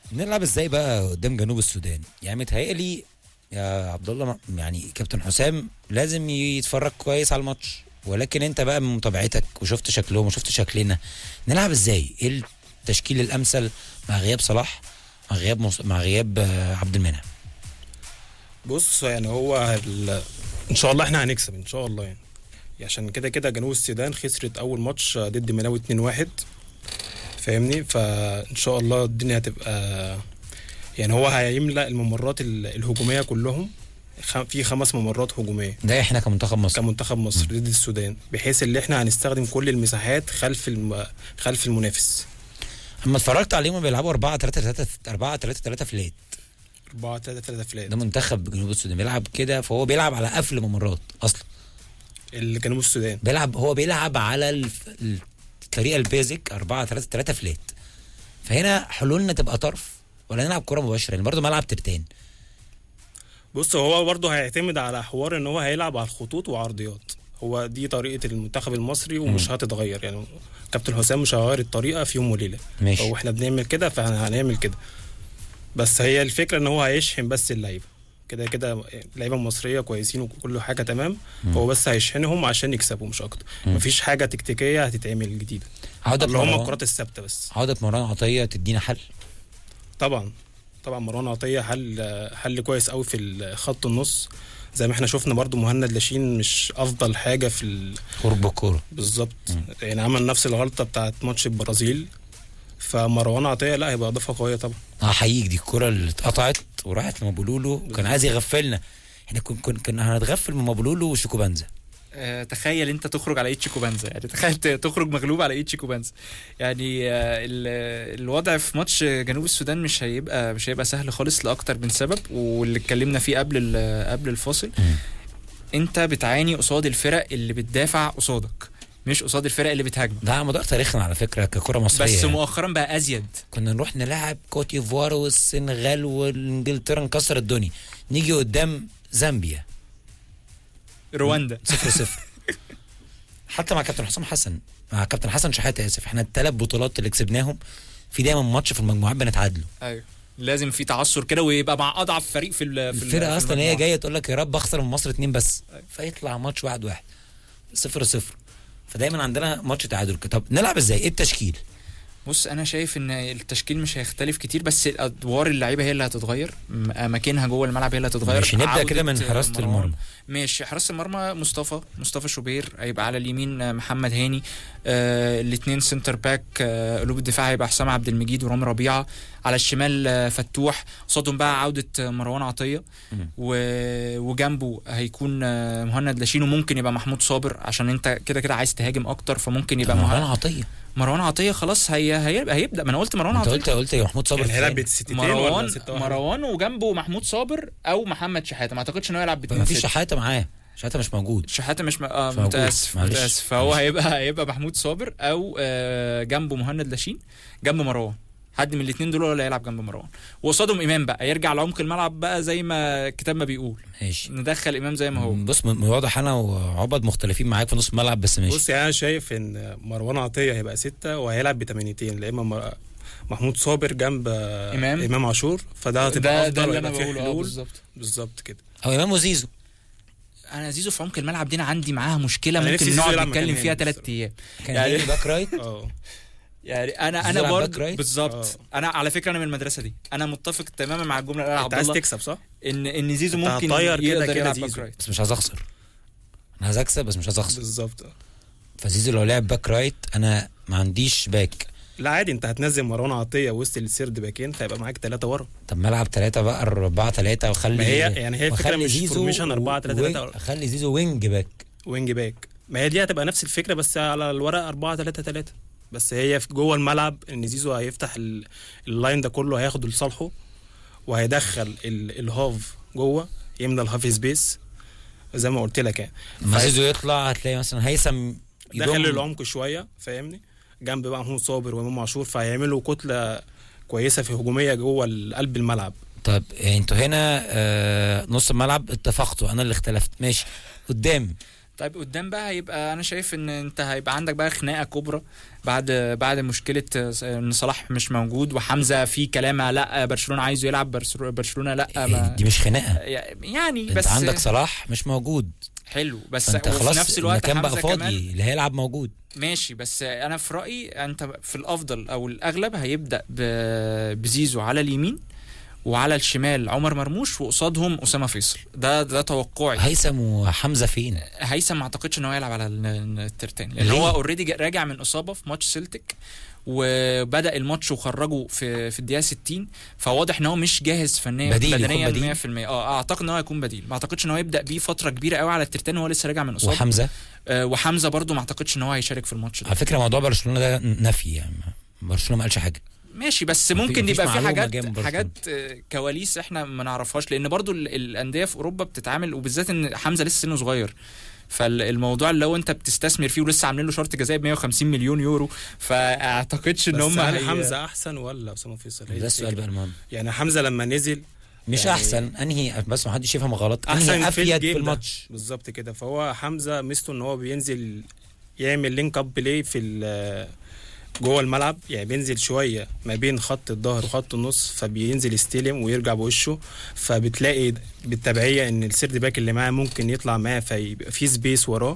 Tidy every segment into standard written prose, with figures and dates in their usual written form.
نلعب ازاي بقى قدام جنوب السودان؟ يعني متهيألي يا عبد الله يعني كابتن حسام لازم يتفرج كويس على الماتش، ولكن انت بقى من متابعتك وشفت شكلهم وشفت شكلنا، نلعب ازاي؟ ايه التشكيل الامثل مع غياب صلاح، مع غياب عبد المنعم؟ بص يعني ان شاء الله احنا هنكسب ان شاء الله يعني عشان كده كده جنوب السودان خسرت اول ماتش ضد ملاوي 2-1 فاهمني. فان شاء الله الدنيا هتبقى يعني هو هيملأ الممرات الهجوميه كلهم في 5 ممرات هجوميه ده احنا كمنتخب مصر ضد السودان، بحيث ان احنا هنستخدم كل المساحات خلف المنافس. اما اتفرجت عليهم بيلعبوا 4-3-3 فلات 4-3-3 فلات. ده منتخب جنوب السودان بيلعب كده، فهو بيلعب على قفل ممرات اصلا. الجنوب السودان بيلعب على الطريقه البيزك 4-3-3 فلات. فهنا حلولنا تبقى طرف ولا نلعب كره مباشره؟ يعني برضه ملعب ترتان. بص هو برضه هيعتمد على حوار ان هو هيلعب على الخطوط وعرضيات، هو دي طريقه المنتخب المصري ومش هتتغير. يعني كابتن حسام مش هيغير الطريقه في يوم وليله، هو احنا بنعمل كده فاحنا هنعمل كده. بس هي الفكره ان هو هيشحن بس اللعيبه، كده كده اللعيبه المصريه كويسين وكل حاجه تمام، هو بس هيشحنهم عشان يكسبوا مش اكتر. مفيش حاجه تكتيكيه هتتعمل جديده، اللي هم الكرات الثابته بس. عوده مروان عطيه تدينا حل. طبعا مروان عطيه حل كويس قوي في خط النص، زي ما احنا شفنا برضو مهند لاشين مش افضل حاجه في خروج بالكوره بالظبط. يعني عمل نفس الغلطه بتاعت ماتش البرازيل، فمروان عطيه لا هيبقى اضافه قويه طبعا. هحييك، دي الكره اللي اتقطعت وراحت لمابولولو وكان عايز يغفلنا. احنا كنا هنتغفل من مابولولو وشيكوبانزا. تخيل انت تخرج على ايد شيكوبانزا، يعني تخيل تخرج مغلوب على ايد شيكوبانزا. يعني الوضع في ماتش جنوب السودان مش هيبقى سهل خالص لاكتر من سبب، واللي اتكلمنا فيه قبل الفاصل. انت بتعاني قصاد الفرق اللي بتدافع قصادك، مش قصاد الفرق اللي بتهاجم. ده على مدار تاريخنا على فكره ككره مصريه، بس مؤخرا بقى ازيد. كنا نروح نلعب كوت ديفوار والسنغال وانجلترا نكسر الدنيا، نيجي قدام زامبيا رواندا 0-0. حتى مع كابتن حسن شحاته اسف، احنا ال3 بطولات اللي كسبناهم في دايما ماتش في المجموعات بنتعادلوا. ايوه لازم في تعثر كده، ويبقى مع اضعف فريق في الفرقه اصلا هي جايه تقول لك يا رب اخسر من مصر 2 بس. أيوة. فيطلع ماتش 1-1 0-0. فدايما عندنا ماتش تعادل. طب نلعب ازاي؟ ايه التشكيل؟ بص انا شايف ان التشكيل مش هيختلف كتير، بس الادوار اللعيبه هي اللي هتتغير، اماكنها جوه الملعب هي اللي هتتغير. ماشي نبدا كده من حراسه المرمى. ماشي حراسه المرمى مصطفى شوبير هيبقى على اليمين، محمد هاني. الاثنين سنتر باك قلوب الدفاع هيبقى حسام عبد المجيد ورامي ربيعه. على الشمال فتوح، قصادهم بقى عوده مروان عطيه، وجنبه هيكون مهند لاشين، وممكن يبقى محمود صابر عشان انت كده عايز تهاجم اكتر، فممكن يبقى مروان عطيه خلاص هيبدا. ما انا قلت مروان عطيه، انت قلت يا محمود صابر هيلعب مروان وجنبه محمود صابر او محمد شحاته. ما اعتقدش انه يلعب ما فيش شحاته معاه، شحاته مش موجود. متاسف. فهو هيبقى محمود صابر او جنبه مهند لاشين جنب مروان. حد من الاثنين دول ولا يلعب جنب مروان، وقصادهم امام بقى يرجع لعمق الملعب بقى زي ما الكتاب ما بيقول. ماشي ندخل امام زي ما هو. بص واضح انا وعبد مختلفين معاك في نص الملعب، بس ماشي. بص يعني انا شايف ان مروان عطيه هيبقى 6 وهيلعب بثمانيتين، لا اما محمود صابر جنب امام عاشور، فده هتبقى افضل. ده اللي انا بقوله بالظبط كده. او امام وزيزو. انا زيزو في عمق الملعب دي عندي معاها مشكله، ممكن نقعد نتكلم فيها 3 ايام. يعني باك رايت. يعني انا برضه بالظبط. انا على فكره انا من المدرسه دي، انا متفق تماما مع الجمله اللي عبد الله. عايز تكسب صح؟ ان زيزو ممكن يقدر يلعب باك رايت، بس مش عايز اخسر. انا عايز اكسب بس مش عايز اخسر. بالظبط. فزيزو لو لعب باك رايت انا ما عنديش باك. لا عادي، انت هتنزل مروان عطيه وسط السيرد باكين فيبقى معاك 3 ورا. طب ما العب 3 بقى 4-3 وخلي هي الفكره مش فورميشن 4-3-3، خلي زيزو وينج باك. ما هي دي هتبقى نفس الفكره بس على الورق 4-3-3. بس هي في جوه الملعب ان زيزو هيفتح اللاين ده كله، هياخد لصالحه وهيدخل الهاف جوه، يملى الهاف سبيس زي ما قلت لك يعني. لما زيزو يطلع هتلاقي مثلا هيثم دخل العمق شويه فاهمني، جنب بقى محمود صابر وامام عاشور، فهيعملوا كتله كويسه في هجوميه جوه قلب الملعب. طب انتوا هنا نص الملعب اتفقتوا، انا اللي اختلفت. ماشي قدام طيب قدام بقى هيبقى انا شايف ان انت هيبقى عندك بقى خناقه كبرى بعد مشكله ان صلاح مش موجود وحمزه في كلام لا برشلونه عايزه يلعب برشلونه لا دي مش خناقه يعني انت بس عندك صلاح مش موجود حلو بس انت وفي خلاص نفس الوقت المكان بقى حمزة فاضي كمان اللي هيلعب موجود ماشي. بس انا في رايي انت في الافضل او الاغلب هيبدا بزيزو على اليمين وعلى الشمال عمر مرموش وقصادهم اسامه فيصل. ده توقعي. هيثم وحمزه فين؟ هيثم ما اعتقدش ان هو يلعب على الترتان لان هو اوريدي راجع من اصابه في ماتش سيلتيك وبدا الماتش وخرجه في الدقيقه 60 فواضح ان هو مش جاهز فنيا بدنيا 100%. اعتقد ان هو هيكون بديل. ما اعتقدش ان هو يبدا بيه فتره كبيره قوي على الترتان وهو لسه راجع من اصابه. وحمزه برضو ما اعتقدش ان هو هيشارك في الماتش ده. على فكره موضوع برشلونه ده نفي يعني برشلونه ما قالش حاجه ماشي بس ممكن يبقى في حاجات كواليس احنا ما نعرفهاش لان برضو الانديه في اوروبا بتتعامل وبالذات ان حمزه لسه سنه صغير فالموضوع اللي لو انت بتستثمر فيه ولسه عاملين له شرط جزائي ب 150 مليون يورو فاعتقدش ان هم هل حمزه احسن ولا اسامه فيصل؟ ده السؤال بقى المهم. يعني حمزه لما نزل مش يعني احسن انهي بس ما حدش يفهم غلط انهي افيد في الماتش بالظبط كده. فهو حمزه ميزته ان هو بينزل يعمل لينك اب بلاي في جوه الملعب يعني بينزل شويه ما بين خط الظهر وخط النص فبينزل يستلم ويرجع بوشه فبتلاقي بالتبعيه ان السيرد باك اللي معاه ممكن يطلع معاه فيبقى في سبيس وراه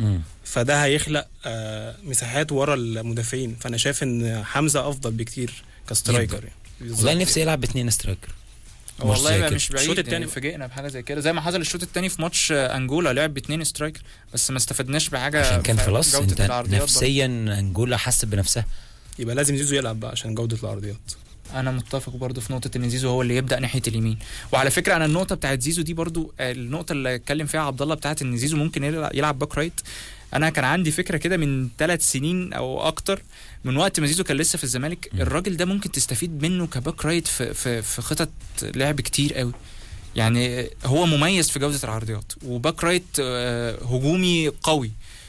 فده هيخلق مساحات ورا المدافعين. فانا شايف ان حمزه افضل بكتير كسترايكر يعني. والله نفسي يلعب باثنين سترايكر والله مش بعيد. الشوط الثاني فاجئنا بحاجه زي كده زي ما حصل الشوط الثاني في ماتش انجولا لعب باثنين سترايكر بس ما استفدناش بحاجه عشان كان خلاص انت نفسيا انجولا حس بنفسها. يبقى لازم زيزو يلعب بقى عشان جوده العرضيات. انا متفق برضو في نقطه ان زيزو هو اللي يبدا ناحيه اليمين. وعلى فكره انا النقطه بتاعت زيزو دي برضو النقطه اللي اتكلم فيها عبد الله بتاعت ان زيزو ممكن يلعب باك رايت. انا كان عندي فكره كده من 3 سنين او اكتر من وقت ما زيزو كان لسه في الزمالك. الراجل ده ممكن تستفيد منه كباك رايت في خطط لعب كتير قوي. يعني هو مميز في جوده العرضيات وباك رايت هجومي قوي.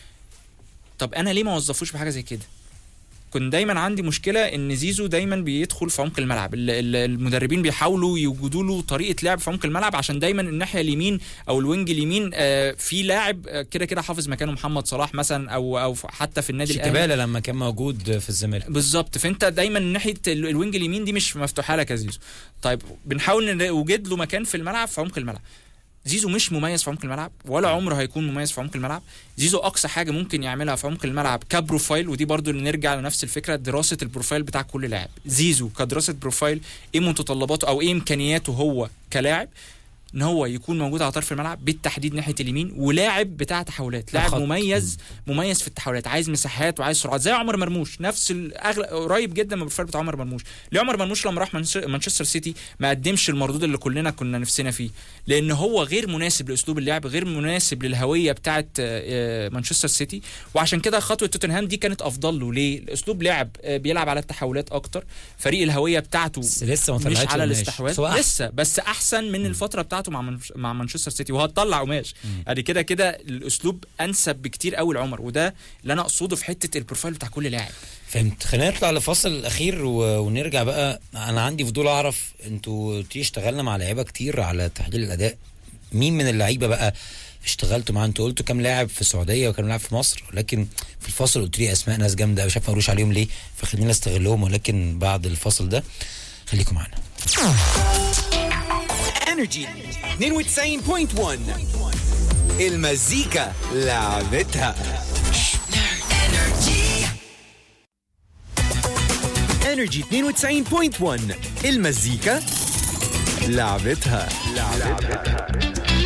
طب انا ليه ما وظفوش بحاجه زي كده؟ كنت دايما عندي مشكله ان زيزو دايما بيدخل في عمق الملعب. المدربين بيحاولوا يوجدوا له طريقه لعب في عمق الملعب عشان دايما الناحيه اليمين او الوينج اليمين في لاعب كده حافظ مكانه محمد صلاح مثلا او حتى في النادي الاهلي شيكابالا لما كان موجود في الزمالك بالظبط. فانت دايما ناحيه الوينج اليمين دي مش مفتوحه لك يا زيزو. طيب بنحاول نوجد له مكان في الملعب في عمق الملعب. زيزو مش مميز في عمق الملعب ولا عمره هيكون مميز في عمق الملعب. زيزو اقصى حاجه ممكن يعملها في عمق الملعب كبروفايل ودي برضو نرجع لنفس الفكره دراسه البروفايل بتاع كل لاعب. زيزو كدراسه بروفايل ايه متطلباته او ايه امكانياته هو كلاعب ان هو يكون موجود على طرف الملعب بالتحديد ناحيه اليمين ولاعب بتاع تحولات لاعب مميز في التحولات عايز مساحات وعايز سرعات زي عمر مرموش نفس قريب جدا من البروفايل بتاع عمر مرموش. ليه عمر مرموش لما راح مانشستر سيتي ما قدمش المردود اللي كلنا كنا نفسنا فيه؟ لان هو غير مناسب لاسلوب اللعب غير مناسب للهويه بتاعه مانشستر سيتي وعشان كده خطوه توتنهام دي كانت افضل له. ليه؟ الاسلوب لعب بيلعب على التحولات اكتر فريق الهويه بتاعته لسه مش على الاستحواذ لسه بس احسن من الفتره بتاعته مع مانشستر سيتي وهتطلع قماش يعني كده الاسلوب انسب بكتير قوي لعمر. وده اللي انا اقصده في حته البروفايل بتاع كل لاعب. فهمت. خلينا نطلع لفاصل الاخير ونرجع بقى. انا عندي فضول اعرف انتوا اشتغلنا مع لعيبه كتير على تحليل الاداء. مين من اللعيبه بقى اشتغلتوا معاه؟ انتوا قلتوا كام لاعب في السعوديه وكام لاعب في مصر لكن في الفاصل قلت لي اسماء ناس جامده مش عارف اقولش عليهم ليه فخلينا نستغلهم ولكن بعد الفاصل ده خليكم معانا. انرجي 92.1 المزيكا لعبتها. انرجي 92.1 المزيكا لعبتها.